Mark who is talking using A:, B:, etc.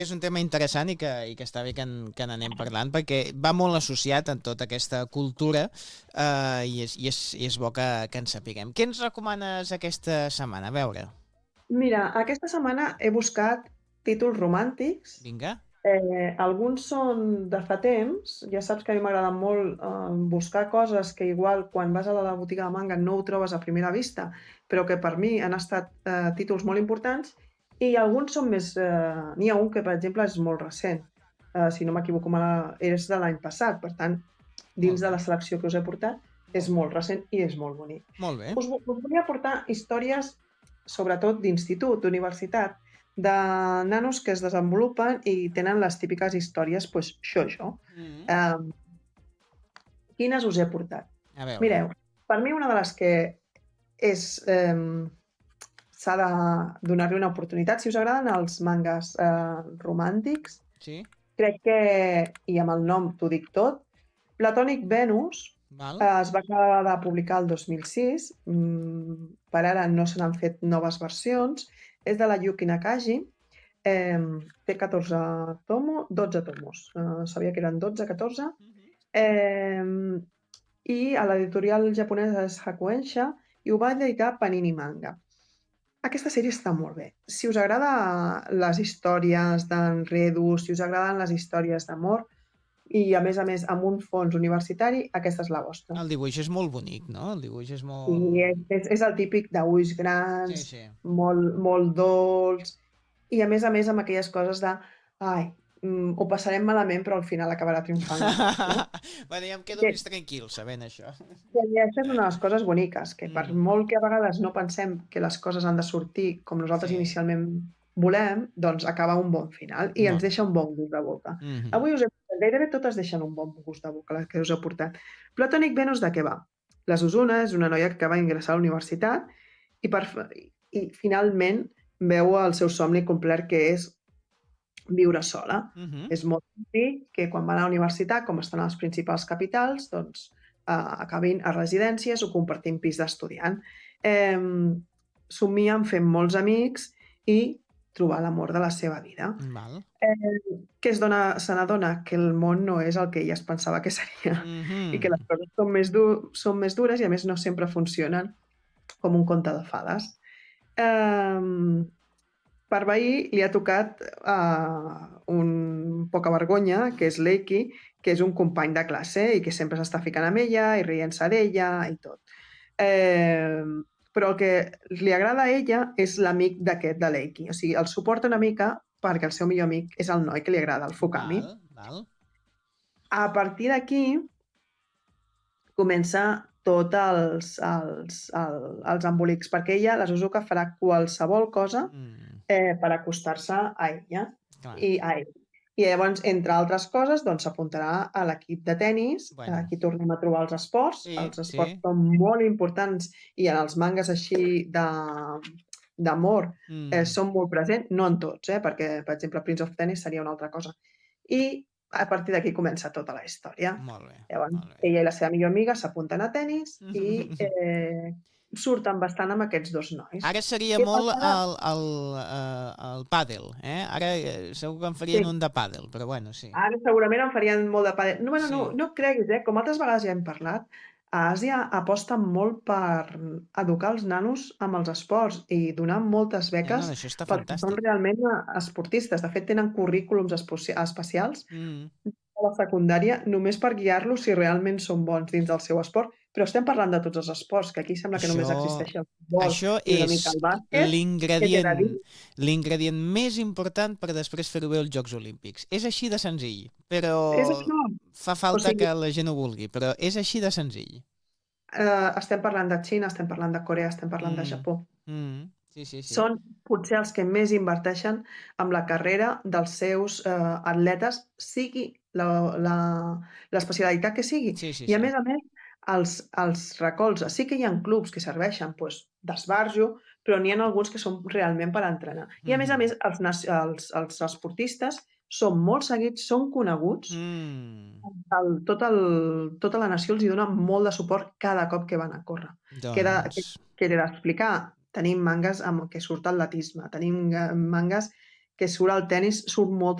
A: És un tema interessant i que està bé que n'anem parlant, perquè va molt associat en tota aquesta cultura i és bo que en sapiguem. Què ens recomanes aquesta setmana? A veure.
B: Mira, aquesta setmana he buscat títols romàntics.
A: Vinga.
B: Alguns són de fa temps. Ja saps que a mi m'agrada molt buscar coses que igual quan vas a la botiga de manga no ho trobes a primera vista, però que per mi han estat títols molt importants, i alguns són més... N'hi ha un que, per exemple, és molt recent. Si no m'equivoco, és de l'any passat. Per tant, dins de la selecció que us he portat, és molt recent i és molt bonic.
A: Molt bé.
B: Us volia portar històries, sobretot d'institut, d'universitat, de nanos que es desenvolupen i tenen les típiques històries, doncs, això. Quines us he portat?
A: A veure.
B: Mireu, per mi una de les que és... s'ha de donar-li una oportunitat. Si us agraden els mangas romàntics,
A: sí,
B: crec que, i amb el nom t'ho dic tot, Platonic Venus es va acabar de publicar el 2006, per ara no se n'han fet noves versions, és de la Yuki Nakagi, té 12 tomos, sabia que eren 12, 14, i a l'editorial japonesa és Hakuensha, i ho va dedicar a Panini Manga. Aquesta sèrie està molt bé. Si us agraden les històries d'enredos, si us agraden les històries d'amor, i a més, amb un fons universitari, aquesta és la vostra.
A: El dibuix és molt bonic, no? El dibuix és molt...
B: Sí, és el típic de ulls grans, sí. Molt dolç, i a més amb aquelles coses de ho passarem malament, però al final acabarà triomfant. No?
A: Bueno, ja em quedo més tranquil sabent això.
B: I aquesta és una de les coses boniques, que per molt que a vegades no pensem que les coses han de sortir com nosaltres inicialment volem, doncs acaba un bon final i ens deixa un bon gust de boca. Avui us he portat, gairebé totes deixen un bon gust de boca, les que us he portat. Platonic Venus de què va? La Susuna és una noia que acaba d'ingressar a la universitat i finalment veu el seu somni complert, que és viure sola. És molt típic que quan van a la universitat, com estan a les principals capitals, doncs acabin a residències o compartint pis d'estudiant. Somien fent molts amics i trobar l'amor de la seva vida. Que se n'adona que el món no és el que ella es pensava que seria i que les coses són més dures i a més no sempre funcionen com un conte de fades. Per veí li ha tocat un poca vergonya, que és l'Eiki, que és un company de classe i que sempre s'està ficant amb ella i rient-se d'ella i tot. Però el que li agrada a ella és l'amic d'aquest, de l'Eiki. O sigui, el suporta una mica perquè el seu millor amic és el noi que li agrada, el Fukami. A partir d'aquí comença tots els embolics, perquè ella, la Suzuka, farà qualsevol cosa per acostar-se a ella i a ell. I llavors, entre altres coses, doncs s'apuntarà a l'equip de tennis. Aquí tornem a trobar els esports. Els esports són molt importants i en els mangas així d'amor són molt presents, no en tots, perquè, per exemple, Prince of Tennis seria una altra cosa. I a partir d'aquí comença tota la història. Llavors, ella i la seva millor amiga s'apunten a tennis i surten bastant amb aquests dos nois.
A: Ara seria molt el pàdel, Ara segur que en farien un de pàdel, però bueno, sí.
B: Ara segurament en farien molt de pàdel. No creguis, com altres vegades ja hem parlat, a Àsia aposten molt per educar els nanos amb els esports i donar moltes beques perquè són realment esportistes. De fet, tenen currículums especials a la secundària només per guiar-los si realment són bons dins del seu esport. Però estem parlant de tots els esports, que aquí sembla que només existeix el futbol i una mica el bàsquet.
A: L'ingredient més important per després fer-ho bé als Jocs Olímpics. És així de senzill, però fa falta que la gent ho vulgui, però és així de senzill.
B: Estem parlant de Xina, estem parlant de Corea, estem parlant de Japó. Són potser els que més inverteixen amb la carrera dels seus atletes, sigui l'especialitat que sigui. I a més, els recolza. Sí que hi ha clubs que serveixen d'esbarjo, però n'hi ha alguns que són realment per entrenar. I a més, els esportistes són molt seguits, són coneguts. Tota la nació els dona molt de suport cada cop que van a córrer. Què he d'explicar? Tenim mangas que surt atletisme, tenim mangas que surt al tennis, surt molta